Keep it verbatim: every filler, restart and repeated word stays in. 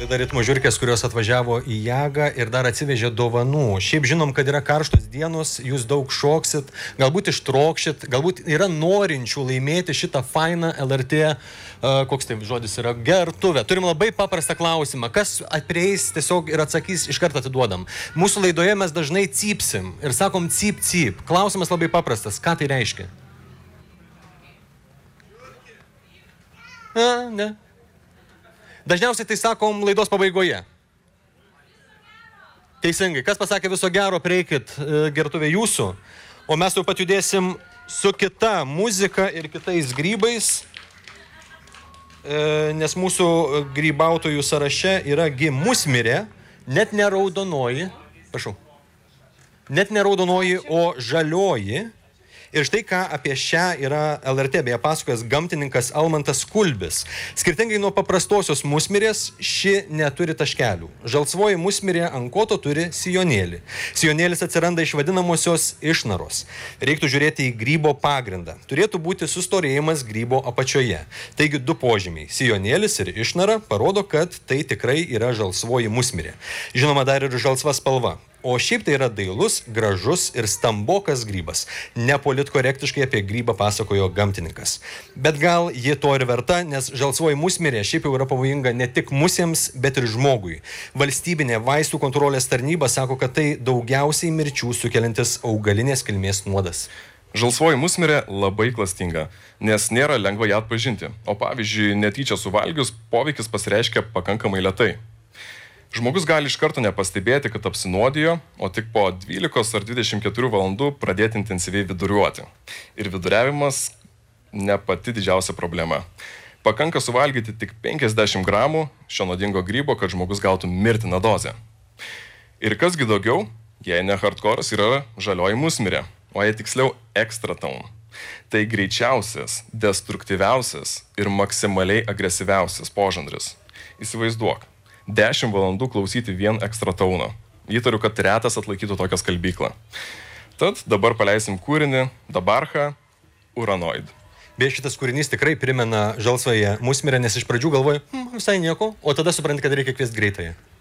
Dar ritmo žiurkės, kurios atvažiavo į Jagą ir dar atsivežė dovanų. Šiaip žinom, kad yra karštos dienos, jūs daug šoksit, galbūt ištrokšit, galbūt yra norinčių laimėti šitą fainą L R T, uh, koks tai žodis yra, gertuvę. Turim labai paprastą klausimą. Kas apreis tiesiog ir atsakys, iš karto atiduodam. Mūsų laidoje mes dažnai cypsim ir sakom cyp, cyp. Klausimas labai paprastas. Ką tai reiškia? A, ne. Dažniausiai tai sakom laidos pabaigoje. Teisingai. Kas pasakė viso gero, prieikit gertuvė jūsų. O mes jau pat judėsim su kita muzika ir kitais grybais, nes mūsų grybautojų sąraše yra gi musmirė, net ne raudonoji, prašau, net ne raudonoji, o žalioji. Ir štai ką apie šią yra L R T beje pasakojęs gamtininkas Almantas Kulbis. Skirtingai nuo paprastosios musmirės, ši neturi taškelių. Žalsvoji musmirė ant koto turi sijonėlį. Sijonėlis atsiranda iš vadinamosios išnaros. Reiktų žiūrėti į grybo pagrindą. Turėtų būti sustorėjimas grybo apačioje. Taigi du požymiai. Sijonėlis ir išnara parodo, kad tai tikrai yra žalsvoji musmirė. Žinoma, dar ir žalsva spalva. O šiaip tai yra dailus, gražus ir stambokas grybas. Nepolitkorektiškai apie grybą pasakojo gamtininkas. Bet gal ji to ir verta, nes žalsvoji musmirė šiaip jau yra pavojinga ne tik musėms, bet ir žmogui. Valstybinė vaistų kontrolės tarnyba sako, kad tai daugiausiai mirčių sukeliantis augalinės kilmės nuodas. Žalsvoji musmirė labai klastinga, nes nėra lengva ją atpažinti. O pavyzdžiui, netyčia suvalgius, poveikis pasireiškia pakankamai lėtai. Žmogus gali iš karto nepastebėti, kad apsinuodijo, o tik po dvylikos ar dvidešimt keturių valandų pradėti intensyviai viduriuoti. Ir viduriavimas ne pati didžiausia problema. Pakanka suvalgyti tik penkiasdešimt gramų šio nuodingo grybo, kad žmogus gautų mirtiną dozę. Ir kasgi daugiau, jei ne hardcore'as, yra žalioji musmirė, o jei tiksliau extra tone. Tai greičiausias, destruktyviausias ir maksimaliai agresyviausias požanris. Įsivaizduok. dešimt valandų klausyti vien ekstra tauno. Įtariu, kad retas atlaikytų tokią skalbyklą. Tad dabar paleisim kūrinį Dabarcha Uranoid. Beje, šitas kūrinys tikrai primena žalsvąją musmirę, nes iš pradžių galvoju, hm, visai nieko, o tada supranti, kad reikia kviesti greitąją.